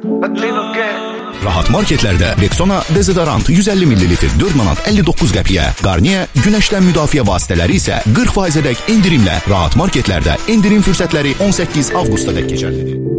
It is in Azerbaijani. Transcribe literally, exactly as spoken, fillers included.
Rahat marketlərdə Rexona dezodorant yüz əlli millilitr dörd manat əlli doqquz qəpiyə, Garnier günəşdən müdafiə vasitələri isə qırx faizədək endirimlə Rahat marketlərdə endirim fürsətləri on səkkiz avqusta dək keçərlidir.